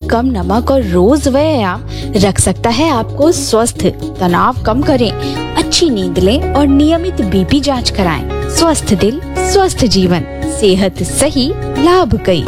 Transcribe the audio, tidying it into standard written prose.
कम नमक और रोज व्यायाम रख सकता है आपको स्वस्थ। तनाव कम करें, अच्छी नींद लें और नियमित बीपी जांच कराएं। स्वस्थ दिल, स्वस्थ जीवन, सेहत सही, लाभ कई।